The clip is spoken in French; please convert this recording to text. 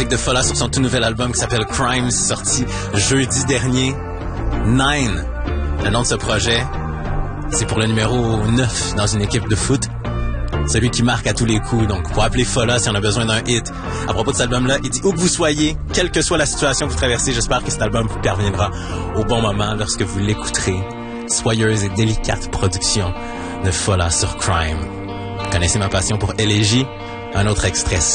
musique de Fola sur son tout nouvel album qui s'appelle Crimes, sorti jeudi dernier. Nine, le nom de ce projet, c'est pour le numéro 9 dans une équipe de foot. Celui qui marque à tous les coups. Donc, pour appeler Fola si on a besoin d'un hit. À propos de cet album-là, il dit où que vous soyez, quelle que soit la situation que vous traversez, j'espère que cet album vous parviendra au bon moment lorsque vous l'écouterez. Soyeuse et délicate production de Fola sur Crime. Vous connaissez ma passion pour Élégie? Un autre extrait